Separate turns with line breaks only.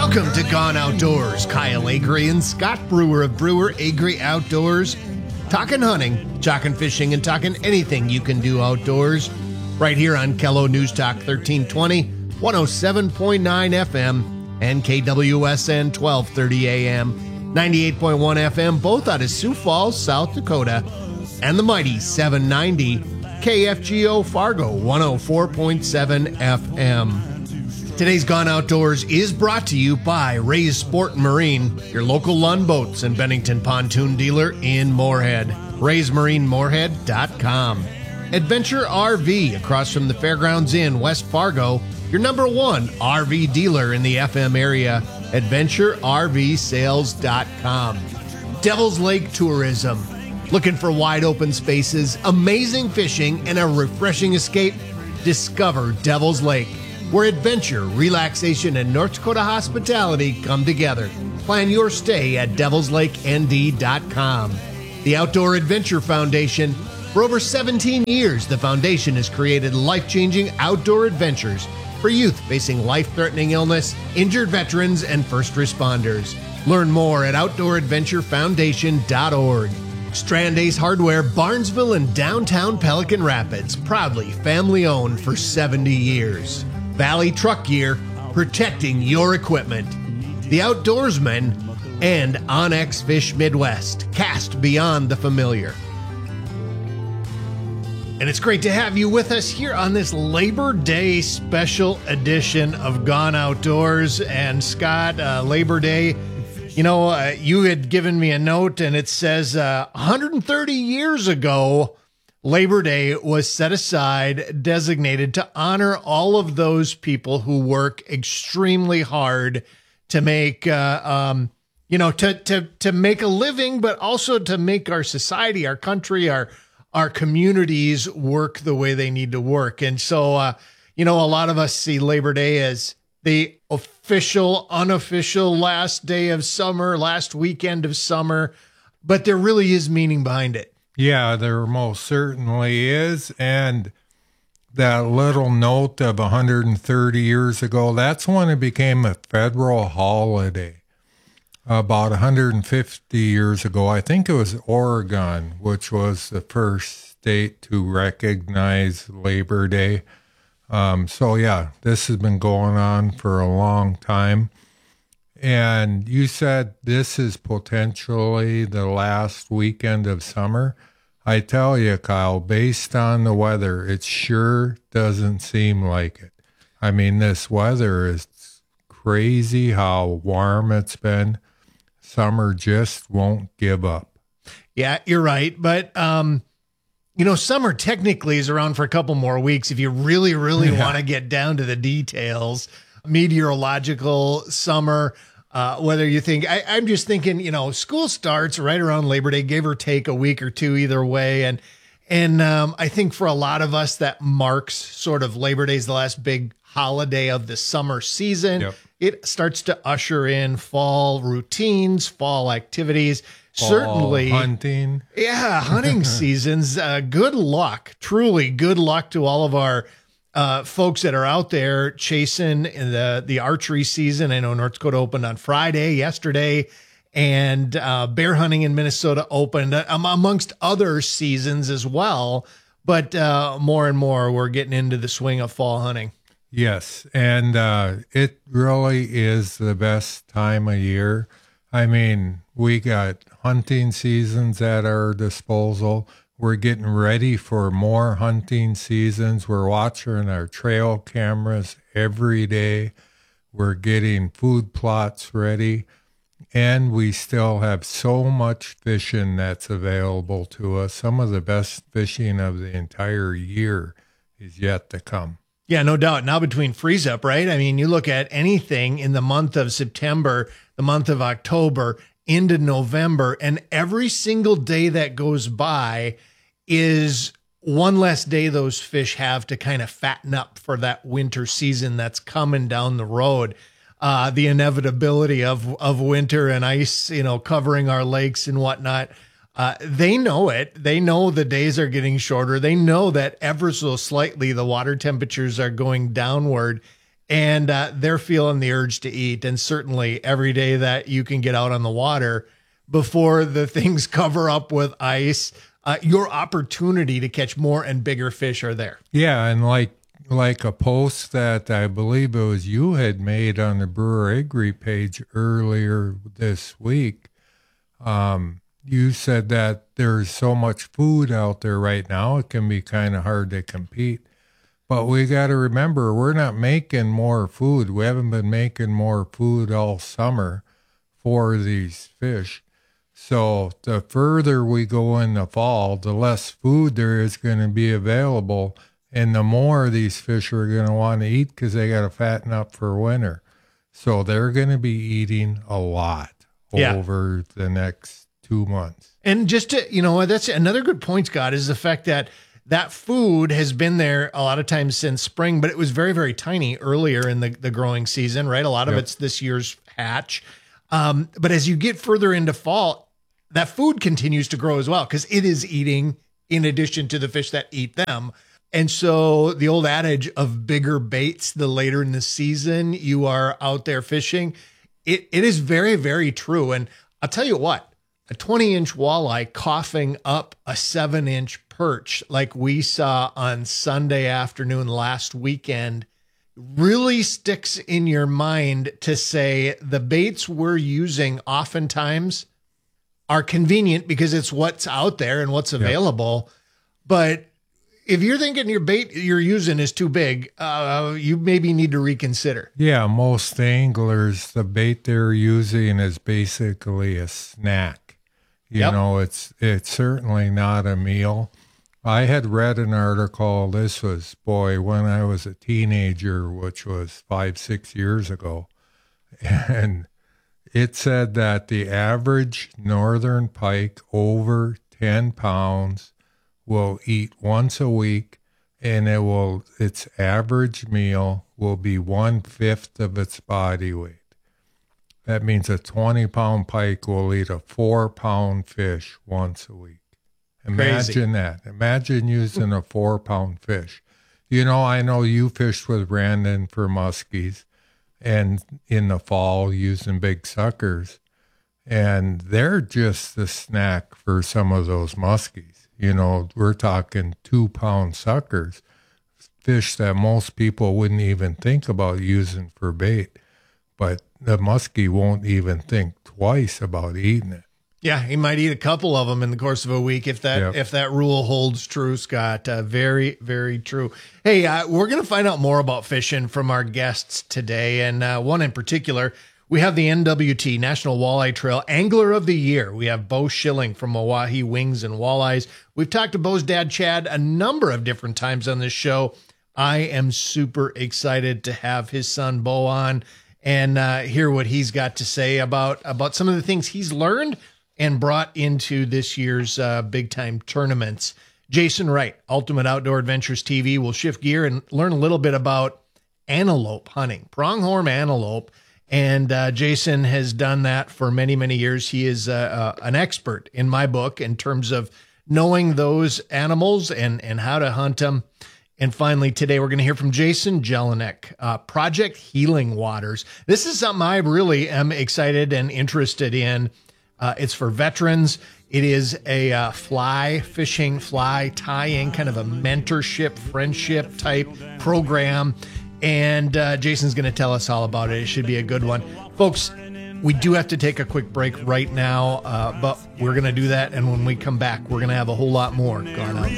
Welcome to Gone Outdoors. Kyle Agri and Scott Brewer of Brewer Agri Outdoors. Talking hunting, talking fishing, and talking anything you can do outdoors. Right here on KELO News Talk 1320, 107.9 FM, and KWSN 1230 AM, 98.1 FM, both out of Sioux Falls, South Dakota, and the mighty 790 KFGO Fargo 104.7 FM. Today's Gone Outdoors is brought to you by Ray's Sport and Marine, your local Lund Boats and Bennington pontoon dealer in Moorhead. RaysMarineMoorhead.com. Adventure RV across from the Fairgrounds Inn, West Fargo, your number one RV dealer in the FM area. AdventureRVSales.com. Devil's Lake Tourism. Looking for wide open spaces, amazing fishing, and a refreshing escape? Discover Devil's Lake, where adventure, relaxation, and North Dakota hospitality come together. Plan your stay at devilslakend.com. The Outdoor Adventure Foundation. For over 17 years, the foundation has created life-changing outdoor adventures for youth facing life-threatening illness, injured veterans, and first responders. Learn more at OutdoorAdventureFoundation.org. Strand Ace Hardware, Barnesville and downtown Pelican Rapids, proudly family-owned for 70 years. Valley Truck Gear, protecting your equipment. The Outdoorsman, and Onyx Fish Midwest, cast beyond the familiar. And it's great to have you with us here on this Labor Day special edition of Gone Outdoors. And Scott, Labor Day, you had given me a note and it says 130 years ago, Labor Day was set aside, designated to honor all of those people who work extremely hard to make, to make a living, but also to make our society, our country, our communities work the way they need to work. And so, a lot of us see Labor Day as the official, unofficial last day of summer, last weekend of summer, but there really is meaning behind it.
Yeah, there most certainly is. And that little note of 130 years ago, that's when it became a federal holiday. About 150 years ago, I think it was Oregon, which was the first state to recognize Labor Day. This has been going on for a long time. And you said this is potentially the last weekend of summer. I tell you, Kyle, based on the weather, it sure doesn't seem like it. I mean, this weather is crazy how warm it's been. Summer just won't give up.
Yeah, you're right. But, summer technically is around for a couple more weeks if you really, really want to get down to the details. Meteorological summer. Whether you think, I'm just thinking, school starts right around Labor Day, give or take a week or two either way. And I think for a lot of us that marks sort of Labor Day's the last big holiday of the summer season. Yep. It starts to usher in fall routines, fall activities. Certainly
hunting.
Yeah, hunting seasons. Good luck, truly good luck to all of our folks that are out there chasing in the archery season. I know North Dakota opened on Friday, yesterday, and bear hunting in Minnesota opened amongst other seasons as well. But more and more, we're getting into the swing of fall hunting.
Yes, and it really is the best time of year. I mean, we got hunting seasons at our disposal. We're getting ready for more hunting seasons. We're watching our trail cameras every day. We're getting food plots ready. And we still have so much fishing that's available to us. Some of the best fishing of the entire year is yet to come.
Yeah, no doubt. Now between freeze up, right? I mean, you look at anything in the month of September, the month of October, into November, and every single day that goes by is one less day those fish have to kind of fatten up for that winter season that's coming down the road. The inevitability of winter and ice, covering our lakes and whatnot. They know it. They know the days are getting shorter. They know that ever so slightly the water temperatures are going downward. and they're feeling the urge to eat. And certainly every day that you can get out on the water before the things cover up with ice, your opportunity to catch more and bigger fish are there.
Yeah, and like a post that I believe it was you had made on the Brewer Agri page earlier this week, you said that there's so much food out there right now, it can be kind of hard to compete. But we got to remember, we're not making more food. We haven't been making more food all summer for these fish. So the further we go in the fall, the less food there is going to be available, and the more these fish are going to want to eat because they got to fatten up for winter. So they're going to be eating a lot over the next 2 months.
And just to, that's another good point, Scott, is the fact that that food has been there a lot of times since spring, but it was very, very tiny earlier in the growing season, right? A lot of it's this year's hatch. But as you get further into fall, that food continues to grow as well because it is eating in addition to the fish that eat them. And so the old adage of bigger baits, the later in the season you are out there fishing, it is very, very true. And I'll tell you what, a 20-inch walleye coughing up a 7-inch perch like we saw on Sunday afternoon last weekend really sticks in your mind to say the baits we're using oftentimes are convenient because it's what's out there and what's available. Yep. But if you're thinking your bait you're using is too big, you maybe need to reconsider.
Yeah, most anglers, the bait they're using is basically a snack. You know, it's certainly not a meal. I had read an article, this was, when I was a teenager, which was 5-6 years ago, and it said that the average northern pike over 10 pounds will eat once a week, and its average meal will be 1/5 of its body weight. That means a 20-pound pike will eat a 4-pound fish once a week. Imagine that. Imagine using a 4-pound fish. I know you fished with Brandon for muskies, and in the fall using big suckers, and they're just the snack for some of those muskies. We're talking 2-pound suckers, fish that most people wouldn't even think about using for bait, but the muskie won't even think twice about eating it.
Yeah, he might eat a couple of them in the course of a week if that rule holds true, Scott. Very, very true. Hey, we're going to find out more about fishing from our guests today, and one in particular. We have the NWT, National Walleye Trail Angler of the Year. We have Bo Schilling from Oahe Wings and Walleyes. We've talked to Bo's dad, Chad, a number of different times on this show. I am super excited to have his son, Bo, on and hear what he's got to say about some of the things he's learned and brought into this year's big-time tournaments. Jason Wright, Ultimate Outdoor Adventures TV, will shift gear and learn a little bit about antelope hunting, pronghorn antelope. And Jason has done that for many, many years. He is an expert in my book in terms of knowing those animals and how to hunt them. And finally, today we're going to hear from Jason Jelinek, Project Healing Waters. This is something I really am excited and interested in. It's for veterans. It is a fly tying, kind of a mentorship, friendship type program. And Jason's going to tell us all about it. It should be a good one. Folks, we do have to take a quick break right now, but we're going to do that. And when we come back, we're going to have a whole lot more Gone Outdoors.